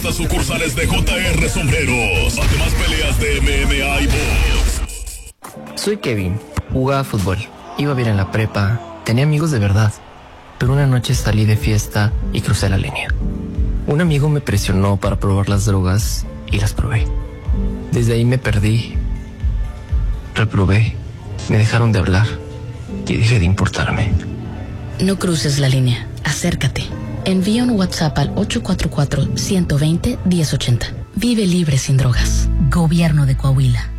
todas las sucursales de JR Sombreros. Además, peleas de MMA y box. Soy Kevin. Jugaba fútbol. Iba bien en la prepa. Tenía amigos de verdad. Pero una noche salí de fiesta y crucé la línea. Un amigo me presionó para probar las drogas y las probé. Desde ahí me perdí. Reprobé. Me dejaron de hablar y dejé de importarme. No cruces la línea. Acércate. Envía un WhatsApp al 844-120-1080. Vive libre sin drogas. Gobierno de Coahuila.